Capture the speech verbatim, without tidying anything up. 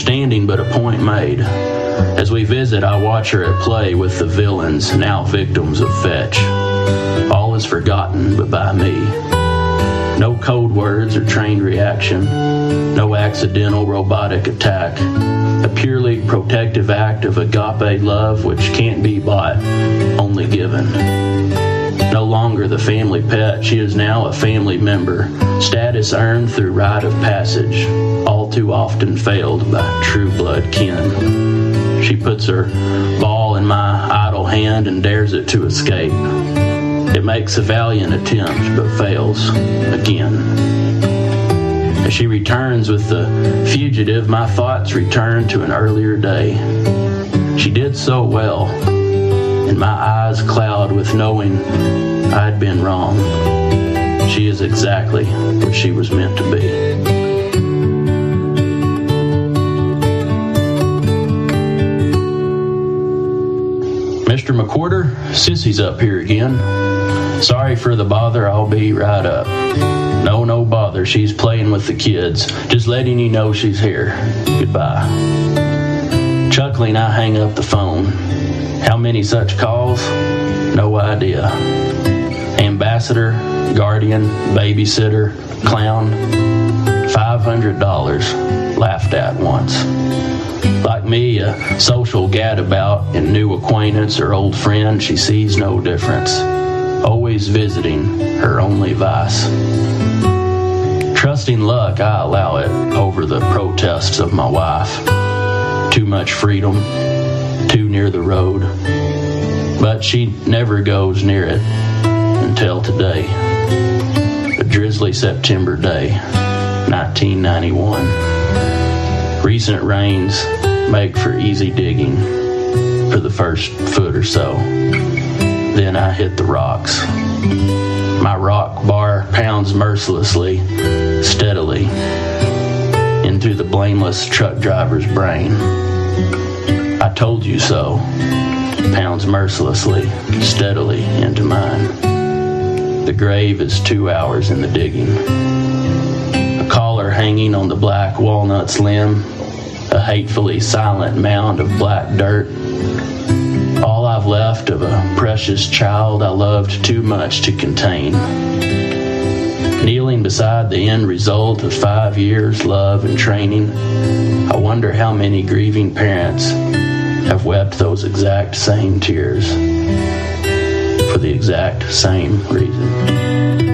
Standing but a point made. As we visit, I watch her at play with the villains, now victims of fetch. All is forgotten but by me. No code words or trained reaction. No accidental robotic attack. A purely protective act of agape love which can't be bought, only given. No longer the family pet, she is now a family member. Status earned through rite of passage, all too often failed by true blood kin. She puts her ball in my idle hand and dares it to escape. It makes a valiant attempt, but fails again. As she returns with the fugitive, my thoughts return to an earlier day. She did so well, and my eyes cloud with knowing I'd been wrong. She is exactly what she was meant to be. Mister McWhorter, Sissy's up here again. Sorry for the bother, I'll be right up. No, no bother, she's playing with the kids. Just letting you know she's here. Goodbye. Chuckling, I hang up the phone. How many such calls? No idea. Ambassador, guardian, babysitter, clown. five hundred dollars. Laughed at once. Like me, a social gadabout and new acquaintance or old friend, she sees no difference. Always visiting, her only vice. Trusting luck, I allow it over the protests of my wife. Too much freedom, too near the road. But she never goes near it until today. A drizzly September day, nineteen ninety-one. Recent rains make for easy digging for the first foot or so. Then I hit the rocks. My rock bar pounds mercilessly, steadily, into the blameless truck driver's brain. I told you so. Pounds mercilessly, steadily into mine. The grave is two hours in the digging. A collar hanging on the black walnut's limb, a hatefully silent mound of black dirt. All I've left of a precious child I loved too much to contain. Kneeling beside the end result of five years' love and training, I wonder how many grieving parents have wept those exact same tears for the exact same reason.